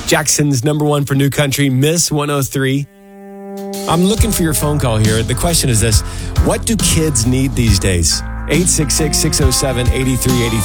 Jackson's number one for new country, Miss 103. I'm looking for your phone call here. The question is this: what do kids need these days? 866-607-8383.